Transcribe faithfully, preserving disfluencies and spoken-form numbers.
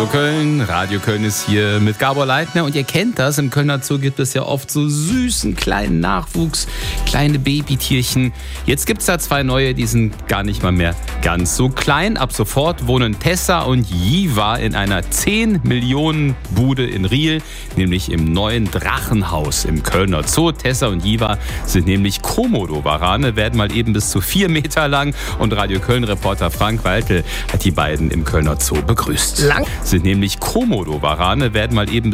Hallo Köln, Radio Köln ist hier mit Gabor Leitner und ihr kennt das, im Kölner Zoo gibt es ja oft so süßen kleinen Nachwuchs, kleine Babytierchen. Jetzt gibt es da zwei neue, die sind gar nicht mal mehr ganz so klein. Ab sofort wohnen Tessa und Jiva in einer zehn Millionen Bude in Riel, nämlich im neuen Drachenhaus im Kölner Zoo. Tessa und Jiva sind nämlich Komodo-Warane, werden mal eben bis zu vier Meter lang und Radio Köln-Reporter Frank Waltel hat die beiden im Kölner Zoo begrüßt. Lang? Sind nämlich Komodo-Warane, werden mal eben